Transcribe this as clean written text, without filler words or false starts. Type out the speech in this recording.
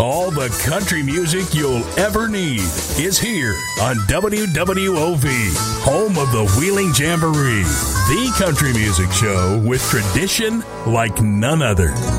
All the country music you'll ever need is here on WWOV, home of the Wheeling Jamboree, the country music show with tradition like none other.